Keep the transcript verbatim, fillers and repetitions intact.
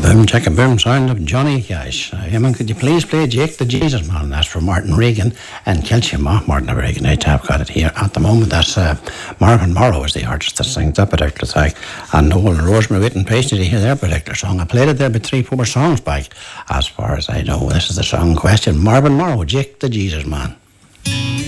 Boom, check a boom sound of Johnny Cash. Uh, Eamon, could you please play Jake the Jesus Man? That's for Martin Regan and Kilchima. Martin Regan, I've got it here at the moment. That's uh, Marvin Morrow is the artist that sings that particular song. And Noel and Rosemary waiting patiently to hear their particular song. I played it there about three, four songs back, as far as I know. This is the song in question. Marvin Morrow, Jake the Jesus Man.